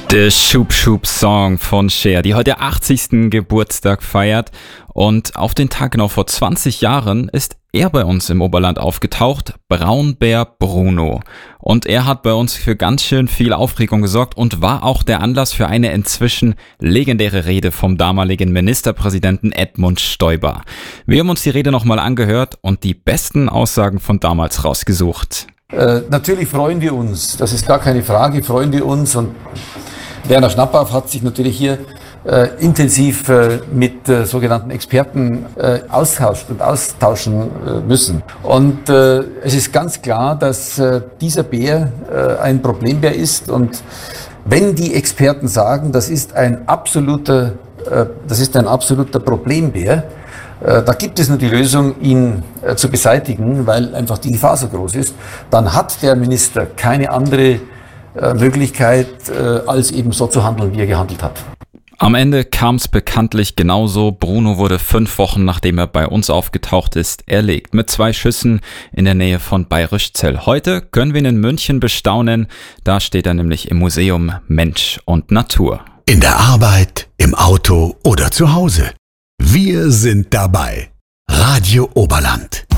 Der Schub-Schub-Song von Cher, die heute 80. Geburtstag feiert. Und auf den Tag genau vor 20 Jahren ist er bei uns im Oberland aufgetaucht, Braunbär Bruno. Und er hat bei uns für ganz schön viel Aufregung gesorgt und war auch der Anlass für eine inzwischen legendäre Rede vom damaligen Ministerpräsidenten Edmund Stoiber. Wir haben uns die Rede nochmal angehört und die besten Aussagen von damals rausgesucht. Natürlich freuen wir uns, das ist gar keine Frage, freuen wir uns, und Werner Schnappauf hat sich natürlich hier intensiv mit sogenannten Experten austauschen müssen. Und es ist ganz klar, dass dieser Bär ein Problembär ist, und wenn die Experten sagen, das ist ein absoluter Problembär, da gibt es nur die Lösung, ihn zu beseitigen, weil einfach die Gefahr so groß ist. Dann hat der Minister keine andere Möglichkeit, als eben so zu handeln, wie er gehandelt hat. Am Ende kam es bekanntlich genauso. Bruno wurde 5 Wochen, nachdem er bei uns aufgetaucht ist, erlegt. Mit 2 Schüssen in der Nähe von Bayrischzell. Heute können wir ihn in München bestaunen. Da steht er nämlich im Museum Mensch und Natur. In der Arbeit, im Auto oder zu Hause. Wir sind dabei. Radio Oberland.